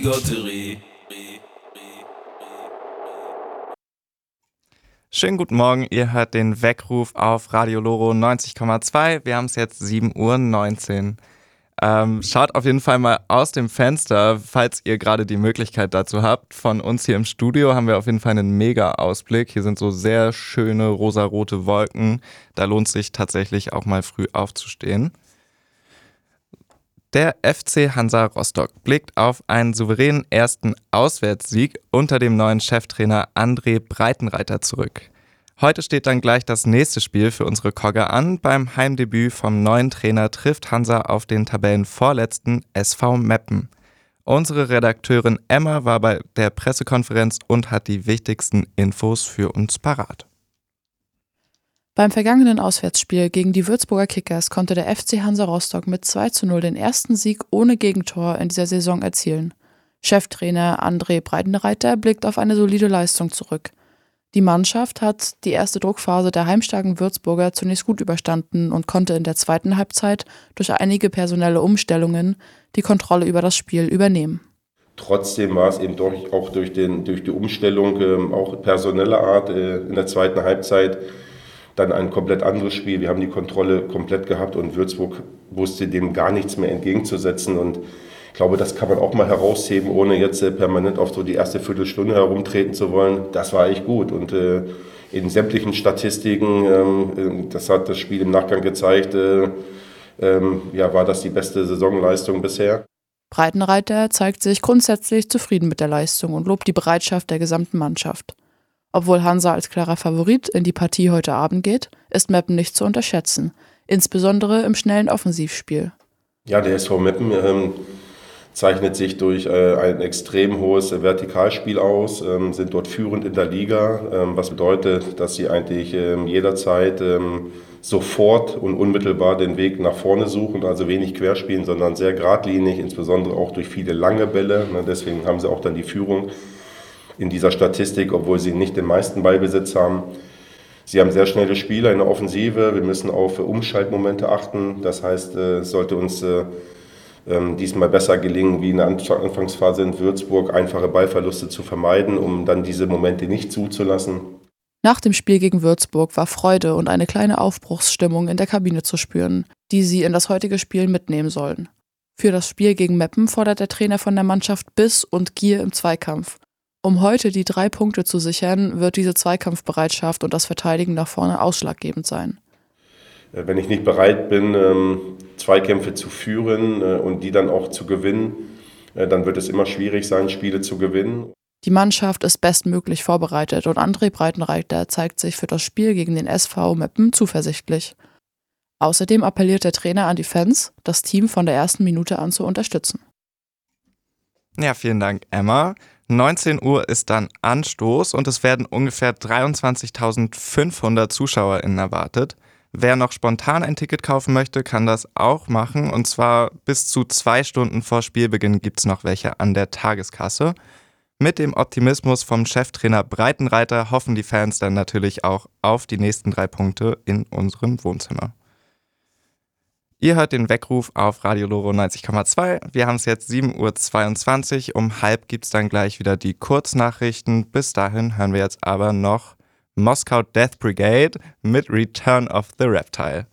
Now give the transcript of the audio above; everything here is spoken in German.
Gotterie. Schönen guten Morgen, ihr hört den Weckruf auf Radio Loro 90,2. Wir haben es jetzt 7:19 Uhr. Schaut auf jeden Fall mal aus dem Fenster, falls ihr gerade die Möglichkeit dazu habt. Von uns hier im Studio haben wir auf jeden Fall einen Mega-Ausblick. Hier sind so sehr schöne rosarote Wolken. Da lohnt es sich tatsächlich auch mal früh aufzustehen. Der FC Hansa Rostock blickt auf einen souveränen ersten Auswärtssieg unter dem neuen Cheftrainer André Breitenreiter zurück. Heute steht dann gleich das nächste Spiel für unsere Kogge an. Beim Heimdebüt vom neuen Trainer trifft Hansa auf den Tabellenvorletzten SV Meppen. Unsere Redakteurin Emma war bei der Pressekonferenz und hat die wichtigsten Infos für uns parat. Beim vergangenen Auswärtsspiel gegen die Würzburger Kickers konnte der FC Hansa Rostock mit 2:0 den ersten Sieg ohne Gegentor in dieser Saison erzielen. Cheftrainer André Breitenreiter blickt auf eine solide Leistung zurück. Die Mannschaft hat die erste Druckphase der heimstarken Würzburger zunächst gut überstanden und konnte in der zweiten Halbzeit durch einige personelle Umstellungen die Kontrolle über das Spiel übernehmen. Trotzdem war es eben auch durch die Umstellung, auch personeller Art, in der zweiten Halbzeit dann ein komplett anderes Spiel. Wir haben die Kontrolle komplett gehabt und Würzburg wusste dem gar nichts mehr entgegenzusetzen. Und ich glaube, das kann man auch mal herausheben, ohne jetzt permanent auf so die erste Viertelstunde herumtreten zu wollen. Das war echt gut. Und in sämtlichen Statistiken, das hat das Spiel im Nachgang gezeigt, war das die beste Saisonleistung bisher. Breitenreiter zeigt sich grundsätzlich zufrieden mit der Leistung und lobt die Bereitschaft der gesamten Mannschaft. Obwohl Hansa als klarer Favorit in die Partie heute Abend geht, ist Meppen nicht zu unterschätzen, insbesondere im schnellen Offensivspiel. Ja, der SV Meppen zeichnet sich durch ein extrem hohes Vertikalspiel aus, sind dort führend in der Liga, was bedeutet, dass sie eigentlich jederzeit sofort und unmittelbar den Weg nach vorne suchen, also wenig querspielen, sondern sehr geradlinig, insbesondere auch durch viele lange Bälle. Deswegen haben sie auch dann die Führung in dieser Statistik, obwohl sie nicht den meisten Ballbesitz haben. Sie haben sehr schnelle Spieler in der Offensive. Wir müssen auf Umschaltmomente achten. Das heißt, es sollte uns diesmal besser gelingen, wie in der Anfangsphase in Würzburg, einfache Ballverluste zu vermeiden, um dann diese Momente nicht zuzulassen. Nach dem Spiel gegen Würzburg war Freude und eine kleine Aufbruchsstimmung in der Kabine zu spüren, die sie in das heutige Spiel mitnehmen sollen. Für das Spiel gegen Meppen fordert der Trainer von der Mannschaft Biss und Gier im Zweikampf. Um heute die 3 Punkte zu sichern, wird diese Zweikampfbereitschaft und das Verteidigen nach vorne ausschlaggebend sein. Wenn ich nicht bereit bin, Zweikämpfe zu führen und die dann auch zu gewinnen, dann wird es immer schwierig sein, Spiele zu gewinnen. Die Mannschaft ist bestmöglich vorbereitet und André Breitenreiter zeigt sich für das Spiel gegen den SV Meppen zuversichtlich. Außerdem appelliert der Trainer an die Fans, das Team von der ersten Minute an zu unterstützen. Ja, vielen Dank, Emma. 19 Uhr ist dann Anstoß und es werden ungefähr 23.500 ZuschauerInnen erwartet. Wer noch spontan ein Ticket kaufen möchte, kann das auch machen. Und zwar bis zu 2 Stunden vor Spielbeginn gibt es noch welche an der Tageskasse. Mit dem Optimismus vom Cheftrainer Breitenreiter hoffen die Fans dann natürlich auch auf die nächsten 3 Punkte in unserem Wohnzimmer. Ihr hört den Weckruf auf Radio Loro 90,2. Wir haben es jetzt 7:22 Uhr. Um halb gibt es dann gleich wieder die Kurznachrichten. Bis dahin hören wir jetzt aber noch Moskau Death Brigade mit Return of the Reptile.